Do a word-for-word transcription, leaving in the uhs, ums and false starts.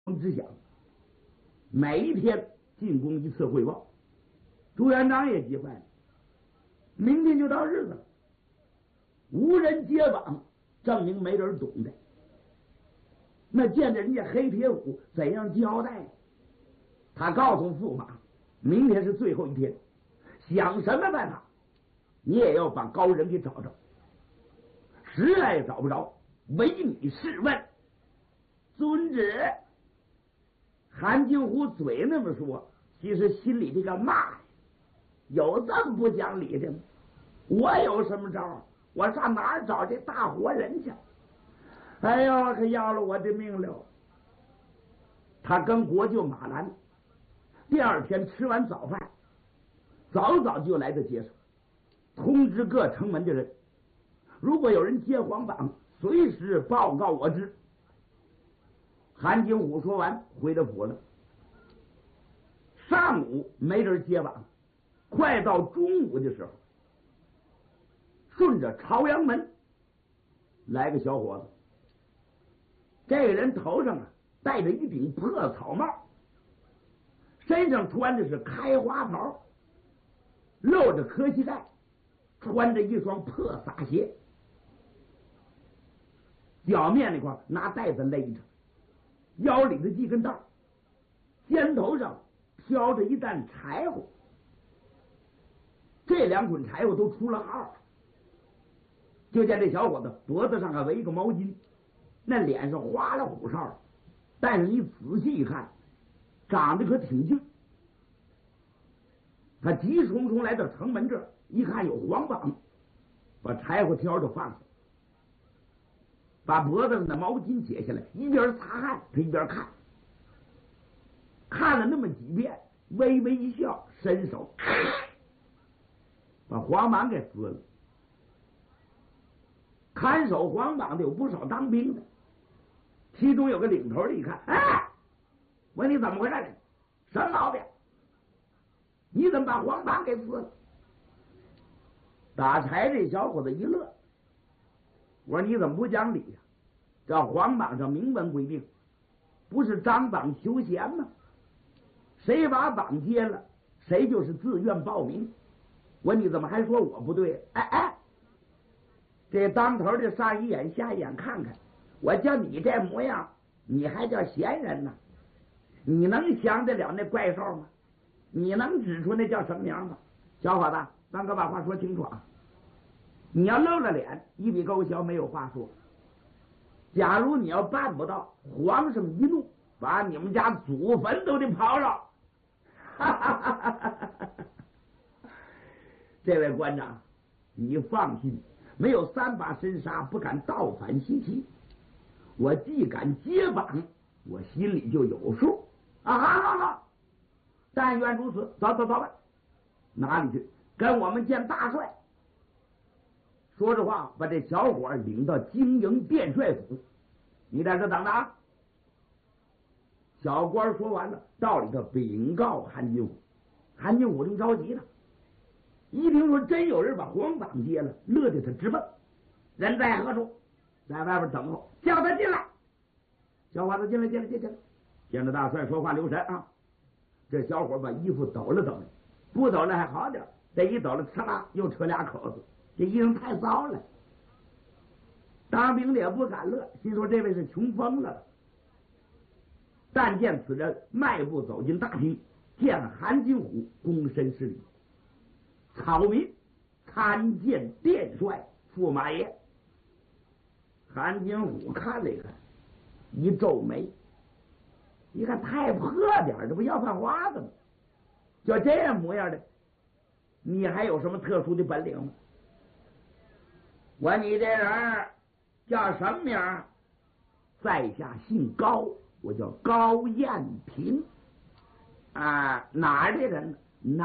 之想，每一天进宫一次汇报。朱元璋也急坏了，明天就到日子了，无人接榜，证明没人懂的。那见着人家黑铁虎怎样交代？他告诉驸马，明天是最后一天，想什么办法，你也要把高人给找着。实在找不着，唯你是问。遵旨。韩金虎嘴那么说，其实心里这个骂呀，有这么不讲理的吗？我有什么招？我上哪儿找这大活人去？哎呦，可要了我的命了！他跟国舅马兰第二天吃完早饭，早早就来到街上，通知各城门的人，如果有人接皇榜，随时报告我知。韩景虎说完，回到府了。上午没人接榜，快到中午的时候，顺着朝阳门来个小伙子，这个人头上啊戴着一顶破草帽，身上穿的是开花袍，露着磕膝盖，穿着一双破撒鞋，脚面那块拿带子勒着，腰里的系根带，肩头上飘着一担柴火，这两捆柴火都出了号。就见这小伙子脖子上还围一个毛巾，那脸上花了虎哨，但是你仔细一看，长得可挺俊。他急冲冲来到城门这儿，一看有皇榜，把柴火条就放下，把脖子上的毛巾解下来，一边擦汗他一边看，看了那么几遍，微微一笑，伸手把皇榜给撕了。看守皇榜的有不少当兵的，其中有个领头的，一看，哎，问你怎么回事？什么毛病？你怎么把皇榜给撕了？打柴这小伙子一乐，我说你怎么不讲理呀、啊？这皇榜上明文规定，不是张榜求贤吗？谁把榜接了，谁就是自愿报名。我你怎么还说我不对？哎哎，这当头的上一眼下一眼看看，我叫你这模样，你还叫闲人呢？你能降得了那怪兽吗？你能指出那叫什么名吗？小伙子，咱可把话说清楚啊！你要露了脸，一笔勾销，没有话说。假如你要办不到，皇上一怒，把你们家祖坟都得刨了。这位官长，你放心，没有三把神杀不敢倒反西岐。我既敢接榜，我心里就有数啊！好好好，但愿如此。走走走吧，哪里去？跟我们见大帅。说着话，把这小伙领到京营殿帅府。你在这等着啊！小官说完了，到里头禀告韩金虎。韩金虎正着急呢，一听说真有人把皇榜接了，乐得他直蹦。人在何处？在外边等候，叫他进来。小伙子，进来，进来，进来。见着大帅说话留神啊！这小伙把衣服抖了抖了，不抖了还好点，这一抖了，呲啦又扯俩口子，这衣裳太糟了。当兵的也不敢乐，心说这位是穷疯了。但见此人迈步走进大厅，见韩金虎躬身施礼：“草民参见殿帅驸马爷。”韩金虎看了一看，一皱眉，一看太破点，这不要饭花子吗？就这样模样的，你还有什么特殊的本领吗？我你这人叫什么名？在下姓高，我叫高彦平啊，哪儿的人呢？